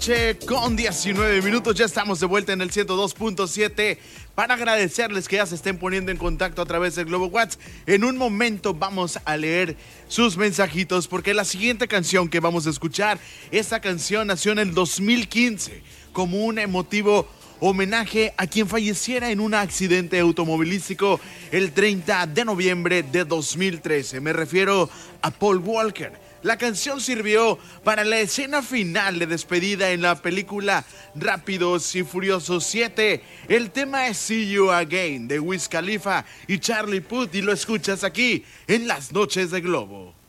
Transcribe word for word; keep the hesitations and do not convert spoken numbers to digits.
Che, con diecinueve minutos ya estamos de vuelta en el ciento dos punto siete para agradecerles que ya se estén poniendo en contacto a través del Globo WhatsApp. En un momento vamos a leer sus mensajitos porque la siguiente canción que vamos a escuchar, esta canción nació en el dos mil quince como un emotivo homenaje a quien falleciera en un accidente automovilístico el treinta de noviembre de dos mil trece. Me refiero a Paul Walker. La canción sirvió para la escena final de despedida en la película Rápidos y Furiosos siete. El tema es See You Again de Wiz Khalifa y Charlie Puth y lo escuchas aquí en Las Noches de Globo.